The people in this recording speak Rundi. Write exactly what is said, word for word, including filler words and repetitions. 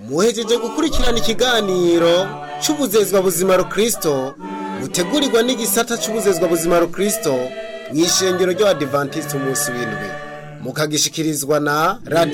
muhejeje gukurikirana ikiganiro cy'ubuzezwa buzima rukristo gutegurirwa n'igisata cy'ubuzezwa buzima rukristo mw'ishengero ry'Abadventiste umunsi w'indwi mukagishikirizwa na radio